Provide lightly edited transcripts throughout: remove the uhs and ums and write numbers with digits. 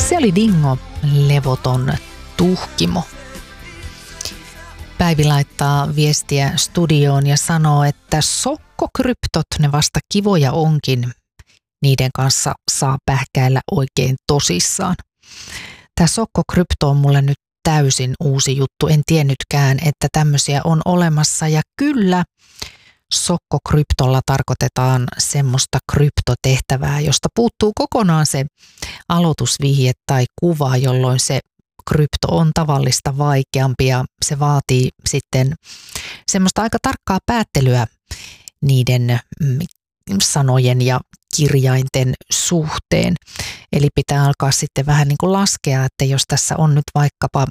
Se oli Dingo, levoton tuhkimo. Päivi laittaa viestiä studioon ja sanoo, että sokkokryptot, ne vasta kivoja onkin. Niiden kanssa saa pähkäillä oikein tosissaan. Tämä sokkokrypto on mulle nyt täysin uusi juttu. En tiennytkään, että tämmöisiä on olemassa. Ja kyllä, sokkokryptolla tarkoitetaan semmoista kryptotehtävää, josta puuttuu kokonaan se aloitusvihje tai kuva, jolloin se krypto on tavallista vaikeampi ja se vaatii sitten semmoista aika tarkkaa päättelyä niiden sanojen ja kirjainten suhteen. Eli pitää alkaa sitten vähän niin kuin laskea, että jos tässä on nyt vaikkapa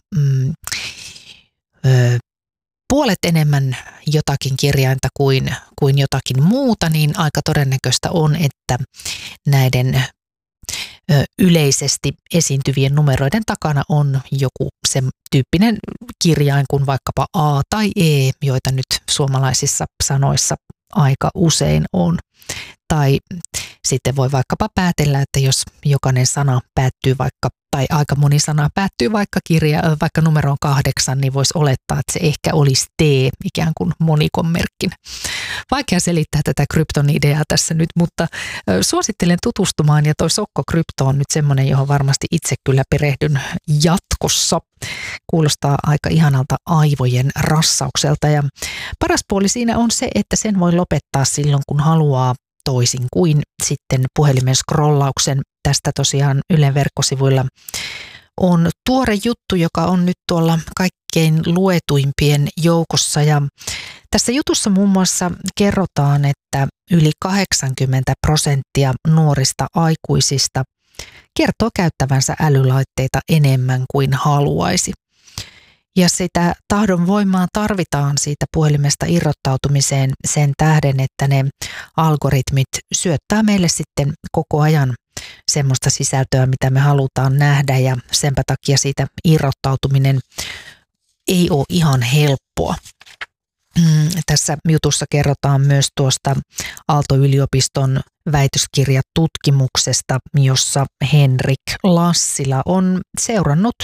puolet enemmän jotakin kirjainta kuin jotakin muuta, niin aika todennäköistä on, että näiden yleisesti esiintyvien numeroiden takana on joku sen tyyppinen kirjain kuin vaikkapa A tai E, joita nyt suomalaisissa sanoissa aika usein on. Tai sitten voi vaikkapa päätellä, että jos jokainen sana päättyy tai aika moni sana päättyy vaikka numeroon 8, niin voisi olettaa, että se ehkä olisi T ikään kuin monikon merkkinä. Vaikea selittää tätä krypton ideaa tässä nyt, mutta suosittelen tutustumaan ja toi sokkokrypto on nyt semmoinen, johon varmasti itse kyllä perehdyn jatkossa. Kuulostaa aika ihanalta aivojen rassaukselta ja paras puoli siinä on se, että sen voi lopettaa silloin, kun haluaa, toisin kuin sitten puhelimen scrollauksen. Tästä tosiaan Ylen verkkosivuilla on tuore juttu, joka on nyt tuolla kaikkein luetuimpien joukossa. Ja tässä jutussa muun muassa kerrotaan, että yli 80% nuorista aikuisista kertoo käyttävänsä älylaitteita enemmän kuin haluaisi. Ja sitä tahdon voimaa tarvitaan siitä puhelimesta irrottautumiseen sen tähden, että ne algoritmit syöttää meille sitten koko ajan semmoista sisältöä, mitä me halutaan nähdä ja senpä takia siitä irrottautuminen ei ole ihan helppoa. Tässä jutussa kerrotaan myös tuosta Aalto-yliopiston väitöskirjatutkimuksesta, jossa Henrik Lassila on seurannut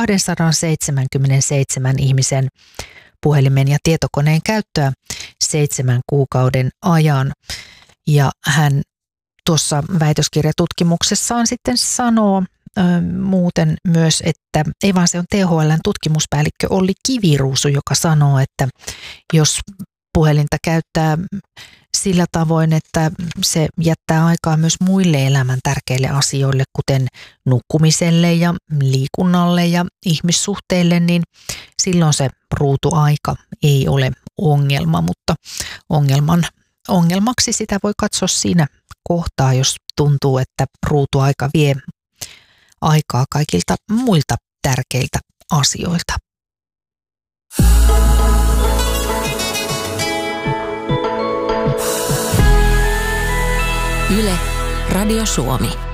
277 ihmisen puhelimen ja tietokoneen käyttöä 7 kuukauden ajan. Ja hän tuossa väitöskirjatutkimuksessaan sitten sanoo muuten myös, että ei vaan se on THL:n tutkimuspäällikkö Olli Kiviruusu, joka sanoo, että jos puhelinta käyttää sillä tavoin, että se jättää aikaa myös muille elämän tärkeille asioille, kuten nukkumiselle ja liikunnalle ja ihmissuhteille, niin silloin se ruutuaika ei ole ongelma, mutta ongelmaksi sitä voi katsoa siinä kohtaa, jos tuntuu, että ruutuaika vie aikaa kaikilta muilta tärkeiltä asioilta. Yle, Radio Suomi.